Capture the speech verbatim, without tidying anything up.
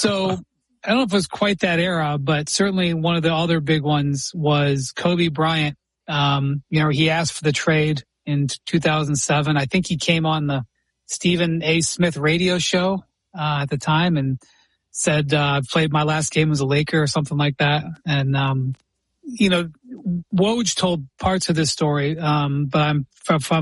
So I don't know if it was quite that era, but certainly one of the other big ones was Kobe Bryant. Um, you know, he asked for the trade in two thousand seven. I think he came on the Stephen A. Smith radio show uh, at the time and said, uh, played my last game as a Laker or something like that. And, um, you know, Woj told parts of this story, um, but I'm, if I'm